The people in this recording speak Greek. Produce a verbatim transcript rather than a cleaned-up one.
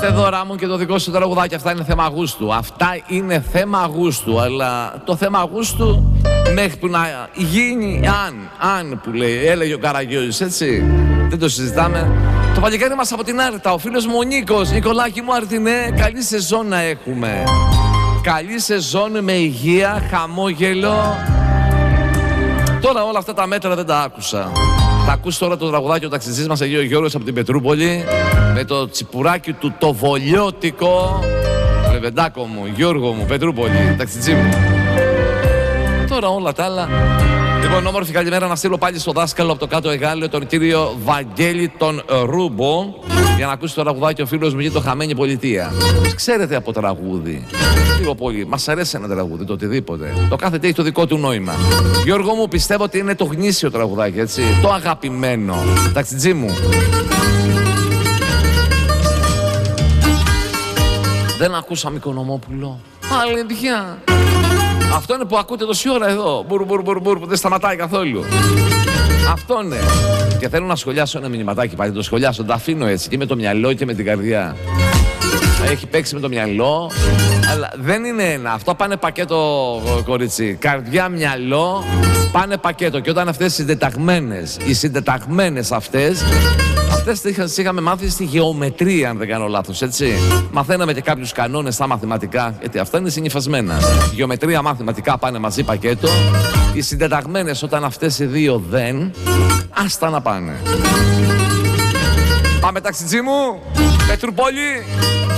Ορίστε δώρα μου και το δικό σου τραγουδάκι. Αυτά είναι θέμα γούστου. Αυτά είναι θέμα γούστου. Αλλά το θέμα γούστου μέχρι που να γίνει, αν, αν που λέει, έλεγε ο Καραγιώζης, έτσι. Δεν το συζητάμε. Το παλικάρι μας από την Άρτα, ο φίλος μου ο Νίκος. Νικολάκη μου, Αρτινέ, καλή σεζόν να έχουμε. Καλή σεζόν με υγεία, χαμόγελο. Τώρα όλα αυτά τα μέτρα δεν τα άκουσα. Θα ακούσει τώρα το τραγουδάκι ο ταξιτζής μας Αγίου Γιώργος από την Πετρούπολη με το τσιπουράκι του το βολιώτικο. Ρεβεντάκο μου, Γιώργο μου, Πετρούπολη, ταξιτζή μου. Τώρα όλα τα άλλα. Λοιπόν, όμορφη καλημέρα να στείλω πάλι στο δάσκαλο από το κάτω Εγάλεο, τον κύριο Βαγγέλη τον Ρούμπο, για να ακούσει το τραγουδάκι ο φίλος μου για το Χαμένη Πολιτεία. Ξέρετε από τραγούδι. Λίγο πολύ. Μας αρέσει ένα τραγούδι, το οτιδήποτε. Το κάθε τι έχει το δικό του νόημα. Γιώργο μου, πιστεύω ότι είναι το γνήσιο τραγουδάκι, έτσι. Το αγαπημένο. Ταξιτζή μου. Δεν ακούσαμε Οικονομόπουλο. Αλήθεια. Αυτό είναι που ακούτε τόση ώρα εδώ. Μπουρ, μπουρ, μπουρ, μπουρ, που δεν σταματάει καθόλου. Αυτό είναι. Και θέλω να σχολιάσω ένα μηνυματάκι πάλι. Το σχολιάσω. Το αφήνω έτσι και με το μυαλό και με την καρδιά. Έχει παίξει με το μυαλό. Αλλά δεν είναι ένα. Αυτό πάνε πακέτο, κορίτσι. Καρδιά, μυαλό. Πάνε πακέτο. Και όταν αυτές οι συντεταγμένες, οι συντεταγμένες αυτές. Αυτές τις είχαμε μάθει στη γεωμετρία, αν δεν κάνω λάθος, έτσι. Μαθαίναμε και κάποιους κανόνες στα μαθηματικά, γιατί αυτά είναι συνυφασμένα. Γεωμετρία, μαθηματικά πάνε μαζί πακέτο. Οι συντεταγμένες, όταν αυτές οι δύο δεν, άστα να πάνε. Πάμε ταξιτζή μου, Πετρουπόλη.